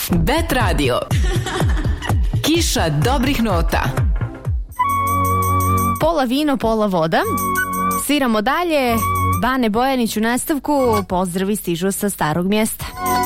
Bet radio. Kiša dobrih nota. Pola vino, pola voda. Sviramo dalje. Bane Bojanić u nastavku. Pozdravi stižu sa Starog Mjesta.